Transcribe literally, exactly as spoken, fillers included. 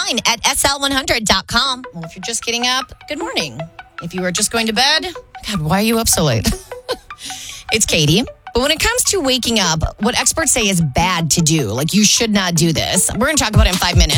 online at S L one hundred dot com. Well, if you're just getting up, good morning. If you are just going to bed, God, why are you up so late? It's Katie. But when it comes to waking up, what experts say is bad to do, like you should not do this. We're going to talk about it in five minutes.